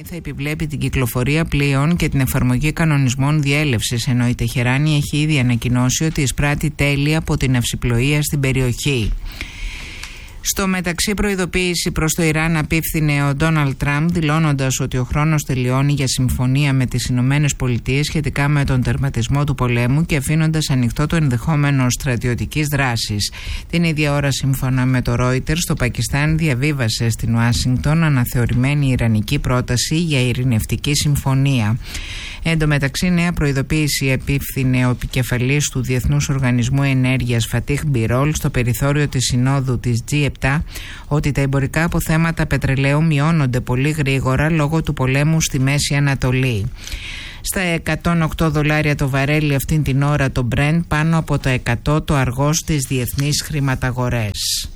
θα επιβλέπει την κυκλοφορία πλοίων και την εφαρμογή κανονισμών διέλευσης, ενώ η Τεχεράνη έχει ήδη ανακοινώσει ότι εισπράττει τέλη από την ναυσιπλοεία στην περιοχή. Στο μεταξύ, προειδοποίηση προς το Ιράν απίφθινε ο Ντόναλντ Τραμπ, δηλώνοντας ότι ο χρόνος τελειώνει για συμφωνία με τις Ηνωμένες Πολιτείες σχετικά με τον τερματισμό του πολέμου και αφήνοντας ανοιχτό το ενδεχόμενο στρατιωτικής δράσης. Την ίδια ώρα, σύμφωνα με το Reuters, το Πακιστάν διαβίβασε στην Ουάσιγκτον αναθεωρημένη ιρανική πρόταση για ειρηνευτική συμφωνία. Εν τω μεταξύ, νέα προειδοποίηση απίφθινε ο επικεφαλής του Διεθνούς Οργανισμού Ενέργειας Φατίχ Μπιρόλ στο περιθώριο της Συνόδου της G7 ότι τα εμπορικά αποθέματα πετρελαίου μειώνονται πολύ γρήγορα λόγω του πολέμου στη Μέση Ανατολή. Στα $108 το βαρέλι αυτήν την ώρα το Brent, πάνω από το 100 το αργό στις διεθνείς χρηματαγορές.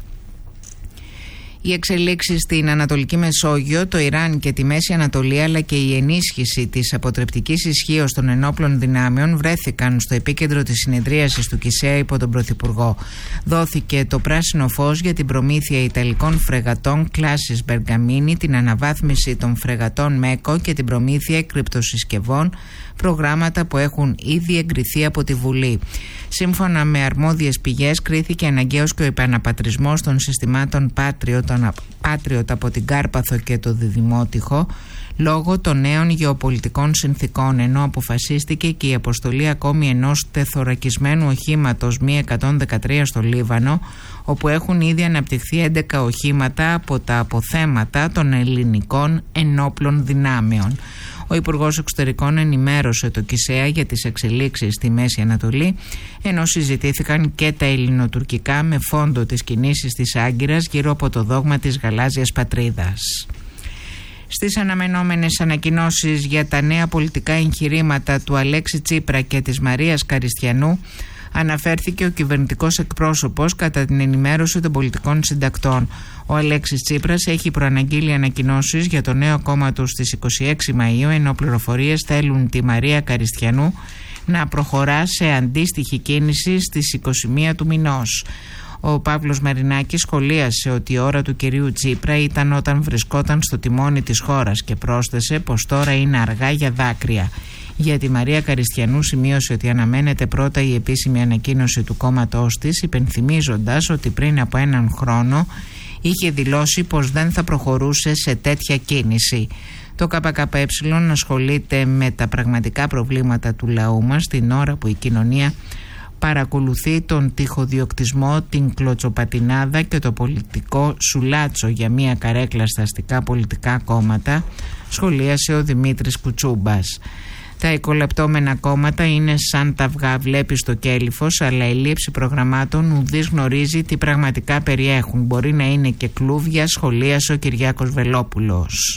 Οι εξελίξεις στην Ανατολική Μεσόγειο, το Ιράν και τη Μέση Ανατολή, αλλά και η ενίσχυση της αποτρεπτικής ισχύως των ενόπλων δυνάμεων βρέθηκαν στο επίκεντρο της συνεδρίασης του ΚΙΣΕΑ υπό τον Πρωθυπουργό. Δόθηκε το πράσινο φως για την προμήθεια ιταλικών φρεγατών κλάσης Μπεργαμίνη, την αναβάθμιση των φρεγατών Μέκο και την προμήθεια κρυπτοσυσκευών, προγράμματα που έχουν ήδη εγκριθεί από τη Βουλή. Σύμφωνα με αρμόδιες πηγές, κρίθηκε αναγκαίος και ο επαναπατρισμός των συστημάτων Patriot από την Κάρπαθο και το Διδημότυχο λόγω των νέων γεωπολιτικών συνθήκων, ενώ αποφασίστηκε και η αποστολή ακόμη ενός τεθωρακισμένου οχήματος Mi-113 στο Λίβανο, όπου έχουν ήδη αναπτυχθεί 11 οχήματα από τα αποθέματα των ελληνικών ενόπλων δυνάμεων. Ο Υπουργός Εξωτερικών ενημέρωσε το ΚΙΣΕΑ για τις εξελίξεις στη Μέση Ανατολή, ενώ συζητήθηκαν και τα ελληνοτουρκικά με φόντο τις κινήσεις της Άγκυρας γύρω από το δόγμα της γαλάζιας πατρίδας. Στις αναμενόμενες ανακοινώσεις για τα νέα πολιτικά εγχειρήματα του Αλέξη Τσίπρα και της Μαρίας Καριστιανού, αναφέρθηκε ο κυβερνητικός εκπρόσωπος κατά την ενημέρωση των πολιτικών συντακτών. Ο Αλέξης Τσίπρας έχει προαναγγείλει ανακοινώσεις για το νέο κόμμα του στις 26 Μαΐου, ενώ πληροφορίες θέλουν τη Μαρία Καριστιανού να προχωρά σε αντίστοιχη κίνηση στις 21 του μηνός. Ο Παύλος Μαρινάκης σχολίασε ότι η ώρα του κυρίου Τσίπρα ήταν όταν βρισκόταν στο τιμόνι της χώρας και πρόσθεσε πως τώρα είναι αργά για δάκρυα. Για τη Μαρία Καριστιανού σημείωσε ότι αναμένεται πρώτα η επίσημη ανακοίνωση του κόμματός της, υπενθυμίζοντας ότι πριν από έναν χρόνο είχε δηλώσει πως δεν θα προχωρούσε σε τέτοια κίνηση. Το ΚΚΕ ασχολείται με τα πραγματικά προβλήματα του λαού μας την ώρα που η κοινωνία παρακολουθεί τον τυχοδιοκτισμό, την κλωτσοπατινάδα και το πολιτικό σουλάτσο για μια καρέκλα στα αστικά πολιτικά κόμματα, σχολίασε ο Δημήτρης Κουτσούμπας. Τα οικολεπτόμενα κόμματα είναι σαν τα αυγά, βλέπει το κέλυφος, αλλά η λήψη προγραμμάτων ουδής γνωρίζει τι πραγματικά περιέχουν. Μπορεί να είναι και κλούβια, σχολίασε ο Κυριάκος Βελόπουλος.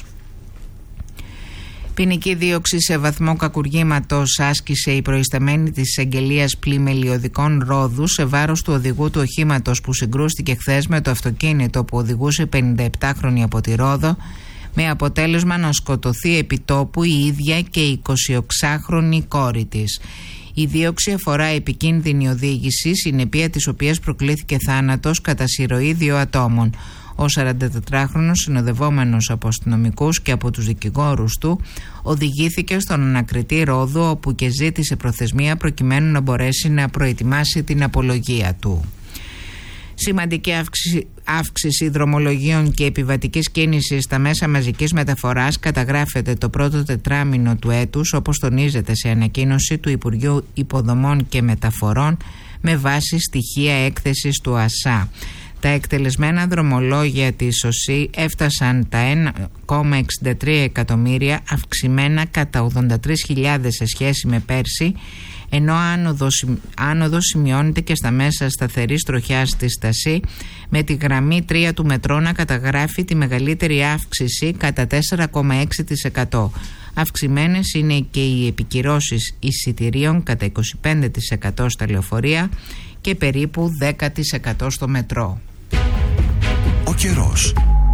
Ποινική δίωξη σε βαθμό κακουργήματος άσκησε η προϊσταμένη της εισαγγελίας Πλημελιωδικών Ρόδου σε βάρος του οδηγού του οχήματος που συγκρούστηκε χθες με το αυτοκίνητο που οδηγούσε 57χρονη από τη Ρόδο, με αποτέλεσμα να σκοτωθεί επί τόπου η ίδια και η 26χρονη κόρη της. Η δίωξη αφορά επικίνδυνη οδήγηση, συνεπία της οποίας προκλήθηκε θάνατος κατά συρροή 2 ατόμων. Ο 44χρονος, συνοδευόμενος από αστυνομικούς και από τους δικηγόρους του, οδηγήθηκε στον ανακριτή Ρόδου, όπου και ζήτησε προθεσμία προκειμένου να μπορέσει να προετοιμάσει την απολογία του. Σημαντική αύξηση δρομολογίων και επιβατικής κίνησης στα μέσα μαζικής μεταφοράς καταγράφεται το πρώτο τετράμηνο του έτους, όπως τονίζεται σε ανακοίνωση του Υπουργείου Υποδομών και Μεταφορών με βάση στοιχεία έκθεσης του ΑΣΑ. Τα εκτελεσμένα δρομολόγια της ΟΣΥ έφτασαν τα 1,63 εκατομμύρια, αυξημένα κατά 83.000 σε σχέση με πέρσι, ενώ άνοδος σημειώνεται και στα μέσα σταθερής τροχιάς στη Στασί, με τη γραμμή 3 του μετρό να καταγράφει τη μεγαλύτερη αύξηση κατά 4,6%. Αυξημένες είναι και οι επικυρώσεις εισιτηρίων κατά 25% στα λεωφορεία και περίπου 10% στο μετρό. Ο καιρός.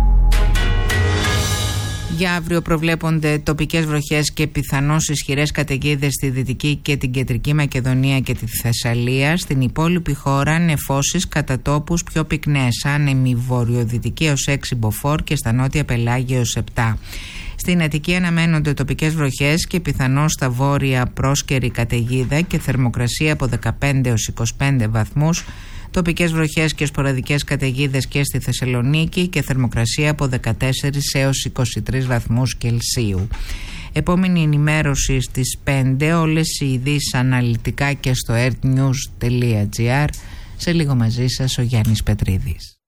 Για αύριο προβλέπονται τοπικές βροχές και πιθανώς ισχυρές καταιγίδες στη Δυτική και την Κεντρική Μακεδονία και τη Θεσσαλία. Στην υπόλοιπη χώρα νεφώσεις κατά τόπους πιο πυκνές, άνεμη βορειοδυτική έως 6 μποφόρ και στα νότια πελάγια έως 7. Στην Αττική αναμένονται τοπικές βροχές και πιθανώς στα βόρεια πρόσκαιρη καταιγίδα και θερμοκρασία από 15 έως 25 βαθμούς. Τοπικές βροχές και σποραδικές καταιγίδες και στη Θεσσαλονίκη και θερμοκρασία από 14 έως 23 βαθμούς Κελσίου. Επόμενη ενημέρωση στις 5, όλες οι ειδήσεις αναλυτικά και στο earthnews.gr. Σε λίγο μαζί σας ο Γιάννης Πετρίδης.